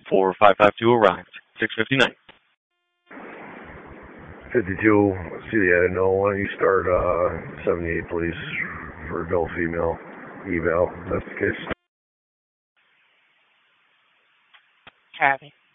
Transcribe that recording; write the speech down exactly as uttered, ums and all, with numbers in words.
four five five two arrived. six fifty-nine. fifty-two, see the edit, no, why don't you start uh, seventy-eight, please, for adult female eval, if that's the case. Copy.